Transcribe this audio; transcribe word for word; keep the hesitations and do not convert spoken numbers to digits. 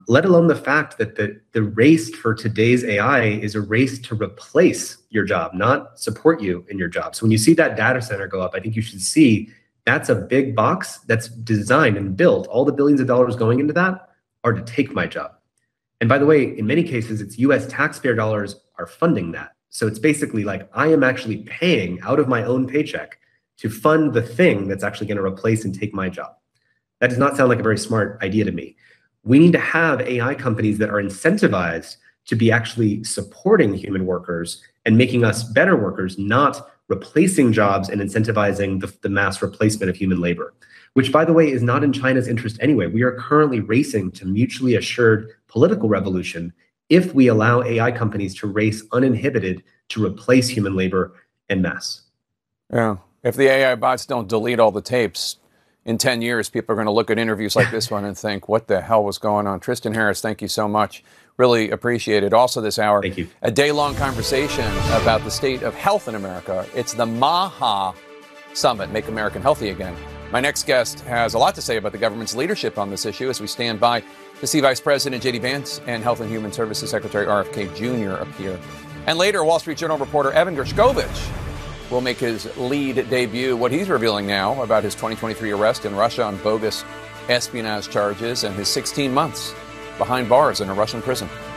let alone the fact that the, the race for today's A I is a race to replace your job, not support you in your job. So when you see that data center go up, I think you should see that's a big box that's designed and built. All the billions of dollars going into that are to take my job. And by the way, in many cases, it's U S taxpayer dollars are funding that. So it's basically like I am actually paying out of my own paycheck to fund the thing that's actually going to replace and take my job. That does not sound like a very smart idea to me. We need to have A I companies that are incentivized to be actually supporting human workers and making us better workers, not replacing jobs and incentivizing the, the mass replacement of human labor, which, by the way, is not in China's interest anyway. We are currently racing to mutually assured political revolution if we allow A I companies to race uninhibited to replace human labor en masse. Yeah. If the A I bots don't delete all the tapes, in ten years, people are going to look at interviews like this one and think, what the hell was going on? Tristan Harris, thank you so much. Really appreciate it. Also this hour, thank you. A day-long conversation about the state of health in America. It's the MAHA Summit, Make America Healthy Again. My next guest has a lot to say about the government's leadership on this issue as we stand by to see Vice President J D Vance and Health and Human Services Secretary R F K Junior appear. And later, Wall Street Journal reporter Evan Gershkovich will make his lead debut, what he's revealing now about his twenty twenty-three arrest in Russia on bogus espionage charges and his sixteen months behind bars in a Russian prison.